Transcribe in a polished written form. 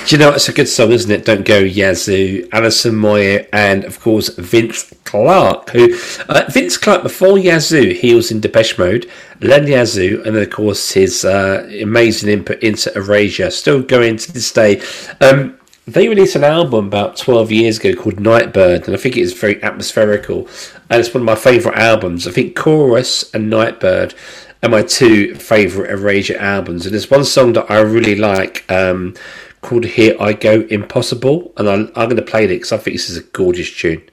Do you know it's a good song, isn't it? Don't Go Yazoo, Alison Moyer, and of course Vince Clarke. Vince Clarke, before Yazoo, he was in Depeche Mode, then Yazoo, and then of course his amazing input into Erasure, still going to this day. They released an album about 12 years ago called Nightbird, and I think it's very atmospherical, and it's one of my favourite albums. I think Chorus and Nightbird are my two favourite Erasure albums, and there's one song that I really like called Here I Go Impossible, and I'm going to play it because I think this is a gorgeous tune.